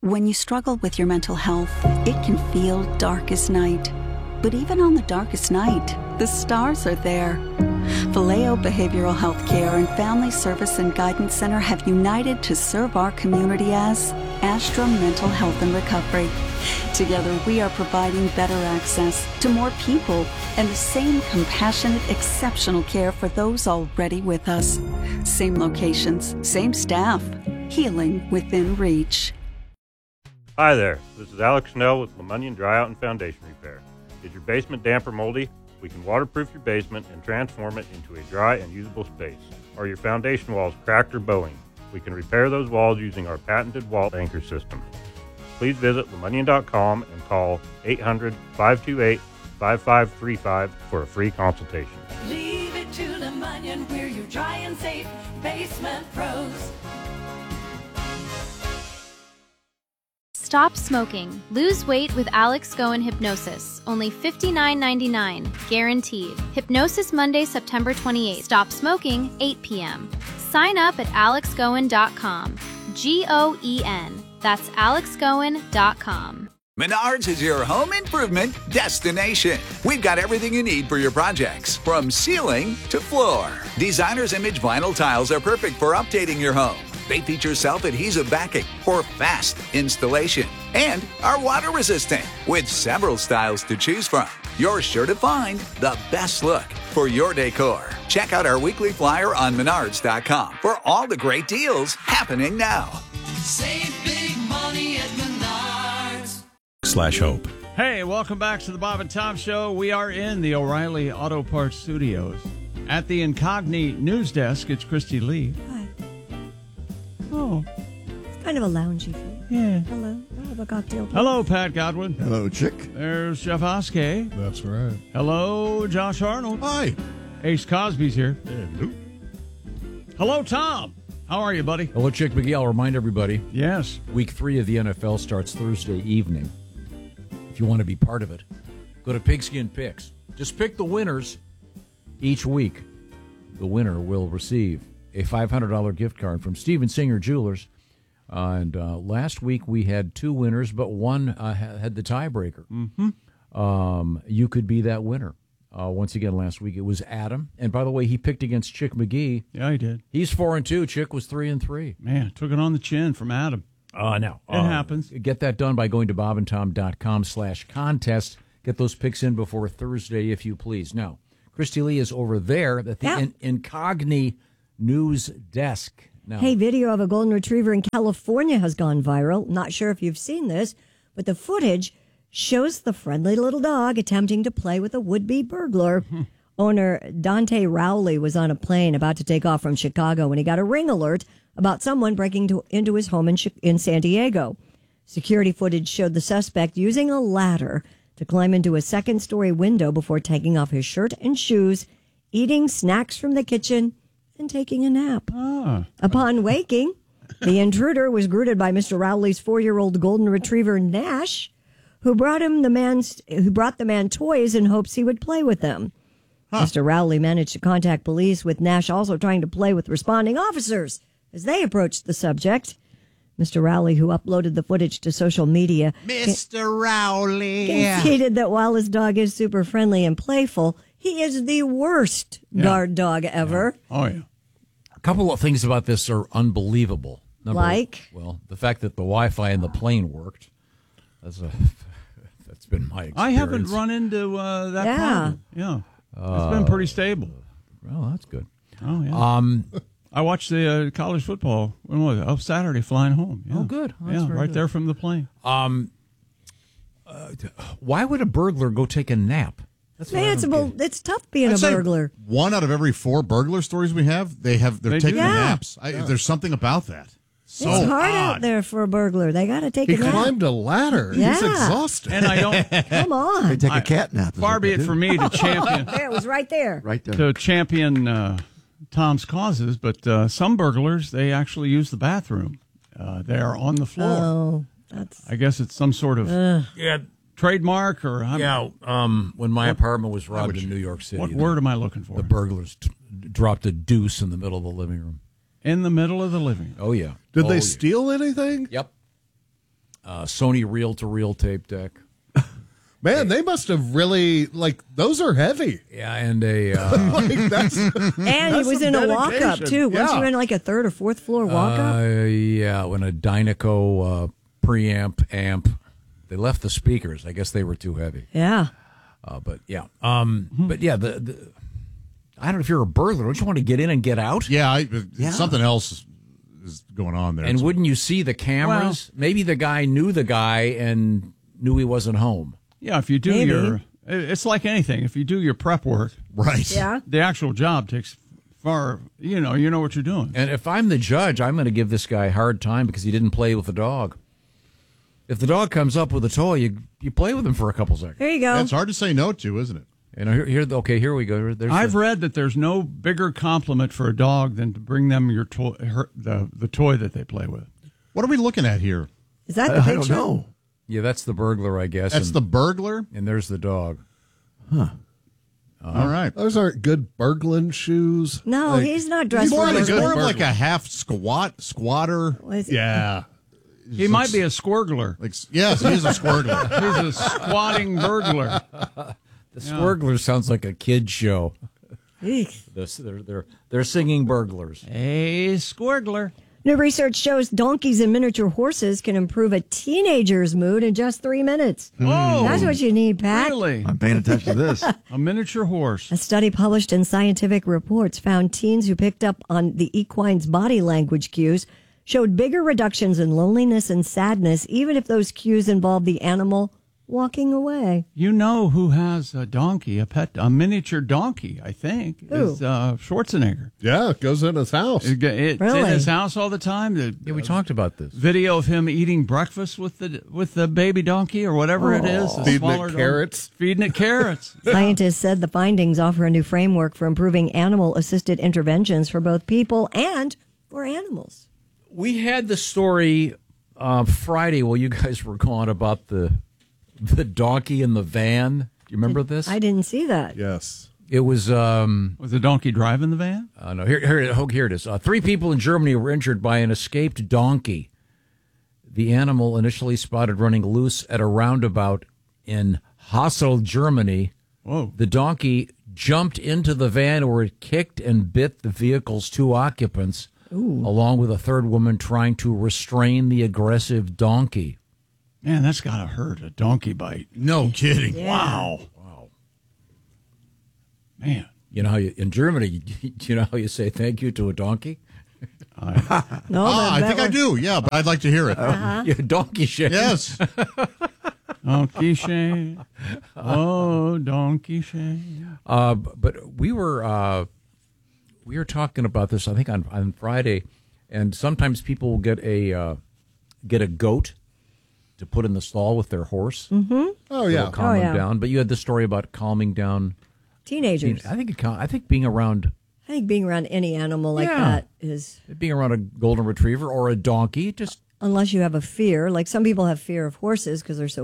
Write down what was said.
When you struggle with your mental health, it can feel dark as night. But even on the darkest night, the stars are there. Vallejo Behavioral Health Care and Family Service and Guidance Center have united to serve our community as Astra Mental Health and Recovery. Together, we are providing better access to more people and the same compassionate, exceptional care for those already with us. Same locations, same staff, healing within reach. Hi there, this is Alex Snell with LeMonion Dryout and Foundation Repair. Is your basement damp or moldy? We can waterproof your basement and transform it into a dry and usable space. Are your foundation walls cracked or bowing? We can repair those walls using our patented wall anchor system. Please visit LeMonion.com and call 800-528-5535 for a free consultation. Leave it to LeMonion, we're your dry and safe basement pros. Stop smoking. Lose weight with Alex Goen Hypnosis. Only $59.99. Guaranteed. Hypnosis Monday, September 28th. Stop smoking, 8 p.m. Sign up at alexgoen.com. G-O-E-N. That's alexgoen.com. Menards is your home improvement destination. We've got everything you need for your projects, from ceiling to floor. Designer's Image vinyl tiles are perfect for updating your home. They feature self-adhesive backing for fast installation and are water resistant with several styles to choose from. You're sure to find the best look for your decor. Check out our weekly flyer on Menards.com for all the great deals happening now. Save big money at Menards. /Hope. Hey, welcome back to the Bob and Tom Show. We are in the O'Reilly Auto Parts Studios. At the Incogni News Desk, it's Christy Lee. Hi. Oh. It's kind of a loungy feel. Yeah. Hello. I have a cocktail. Please. Hello, Pat Godwin. Hello, Chick. There's Jeff Oskey. That's right. Hello, Josh Arnold. Hi. Ace Cosby's here. Hello. Hello, Tom. How are you, buddy? Hello, Chick McGee. I'll remind everybody, Yes. Week 3 of the NFL starts Thursday evening. If you want to be part of it, go to Pigskin Picks. Just pick the winners each week. The winner will receive a $500 gift card from Steven Singer Jewelers. And last week we had 2 winners, but one had the tiebreaker. Mm-hmm. You could be that winner. Once again, last week it was Adam. And by the way, he picked against Chick McGee. Yeah, he did. He's 4-2. Chick was 3-3. Man, took it on the chin from Adam. No. It happens. Get that done by going to bobandtom.com/contest. Get those picks in before Thursday, if you please. Now, Christy Lee is over there at the Incogni News Desk. Now, Hey, video of a golden retriever in California has gone viral. Not sure if you've seen this, but the footage shows the friendly little dog attempting to play with a would-be burglar. Owner Dante Rowley was on a plane about to take off from Chicago when he got a ring alert about someone breaking into his home in San Diego. Security footage showed the suspect using a ladder to climb into a second-story window before taking off his shirt and shoes, eating snacks from the kitchen, and taking a nap. Upon waking, the intruder was greeted by Mr. Rowley's 4-year-old golden retriever, Nash, who brought the man toys in hopes he would play with them. Mr. Rowley managed to contact police, with Nash also trying to play with responding officers as they approached the subject. Mr. Rowley, who uploaded the footage to social media, Mr. Rowley conceded that while his dog is super friendly and playful, he is the worst guard dog ever. Yeah. Oh, yeah. a couple of things about this are unbelievable. Well, the fact that the Wi-Fi in the plane worked. That's been my experience. I haven't run into that problem. Yeah. It's been pretty stable. Well, that's good. Oh, yeah. I watched the college football. When was it? Oh, Saturday, flying home. Yeah. Oh, good. That's yeah, very right good. there from the plane. Why would a burglar go take a nap? It's tough being a burglar. 1 out of every 4 burglar stories we have, they're taking do. naps. There's something about that. So it's hard odd. out there for a burglar. They got to take He a nap. climbed a ladder. Yeah. He's exhausted. And I don't. Come on. They take a cat nap. Far be it from me to champion. There, it was right there. Right there. To champion Tom's causes, but some burglars, they actually use the bathroom. They are on the floor. Oh, that's. I guess it's some sort of trademark or. When my apartment was robbed in New York City. What word am I looking for? The burglars dropped a deuce in the middle of the living room. In the middle of the living room. Oh, yeah. Did they steal anything? Yep. Sony reel-to-reel tape deck. Man, they must have really, those are heavy. Yeah, and a... And he was in a walk-up, too. Yeah. Wasn't you in a third or fourth floor walk-up? Yeah, when a Dynaco preamp amp. They left the speakers. I guess they were too heavy. Yeah. But yeah. But yeah, the I don't know if you're a burglar. Don't you want to get in and get out? Yeah, something else is going on there. And wouldn't you see the cameras? Maybe the guy knew the guy and knew he wasn't home. Yeah, if you do it's like anything. If you do your prep work, right? Yeah. The actual job takes far. You know what you're doing. And if I'm the judge, I'm going to give this guy a hard time because he didn't play with the dog. If the dog comes up with a toy, you play with him for a couple seconds. There you go. It's hard to say no to, isn't it? And here we go. I've read that there's no bigger compliment for a dog than to bring them your toy, the toy that they play with. What are we looking at here? Is that the picture? I don't know. Yeah, that's the burglar, I guess. That's the burglar? And there's the dog. Huh. All right. Those aren't good burgling shoes. No, he's not dressed He's more, for he's burglar. more of like a half squatter. Yeah. He might be a squirgler. Yes, he's a squirgler. He's a squatting burglar. The Squirgler sounds like a kid's show. Eek. They're singing burglars. A squirgler. New research shows donkeys and miniature horses can improve a teenager's mood in just 3 minutes. Oh, That's what you need, Pat. Really? I'm paying attention to this. A miniature horse. A study published in Scientific Reports found teens who picked up on the equine's body language cues showed bigger reductions in loneliness and sadness, even if those cues involved the animal walking away. You know who has a donkey, a miniature donkey, I think, Who? is Schwarzenegger. Yeah, it goes in his house. It's Really? in his house all the time. Yeah, we talked about this. Video of him eating breakfast with the baby donkey or whatever it is. the Feeding smaller it dog. carrots. Feeding it carrots. Scientists said the findings offer a new framework for improving animal-assisted interventions for both people and for animals. We had the story Friday while you guys were gone about the donkey in the van. Do you remember this? I didn't see that. Yes. It was... Was the donkey driving the van? No, here it is. 3 people in Germany were injured by an escaped donkey. The animal initially spotted running loose at a roundabout in Hassel, Germany. Whoa. The donkey jumped into the van where it kicked and bit the vehicle's 2 occupants, along with a third woman trying to restrain the aggressive donkey. Man, that's got to hurt, a donkey bite. No kidding. Yeah. Wow. Man. You know how in Germany, you know how you say thank you to a donkey? No, I think I do. Yeah, but I'd like to hear it. Yeah, donkey shame. Yes. Donkey shame. Oh, donkey shame. But we were talking about this, I think, on Friday, and sometimes people will get a goat to put in the stall with their horse. Mm-hmm. Oh, yeah. It'll calm them down. But you had the story about calming down teenagers. I think being around any animal like that is... Being around a golden retriever or a donkey, just... Unless you have a fear. Like some people have fear of horses because they're so